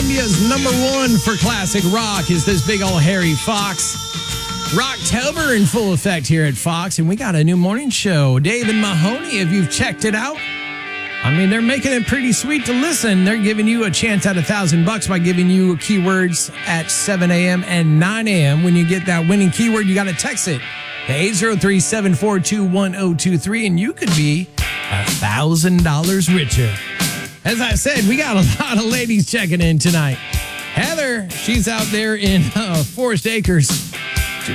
Columbia's #1 for classic rock is this big old Harry Fox. Rocktober in full effect here at Fox, and we got a new morning show. Dave and Mahoney, if you've checked it out, I mean, they're making it pretty sweet to listen. They're giving you a chance at $1,000 by giving you keywords at 7 a.m. and 9 a.m. When you get that winning keyword, you got to text it to 803-742-1023, and you could be $1,000 richer. As I said, we got a lot of ladies checking in tonight. Heather, she's out there in Forest Acres.